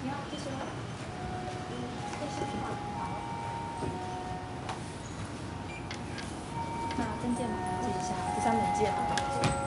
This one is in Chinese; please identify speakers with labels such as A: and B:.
A: 你要这些吗？这些挺好。那证件麻烦记一下，第三门件。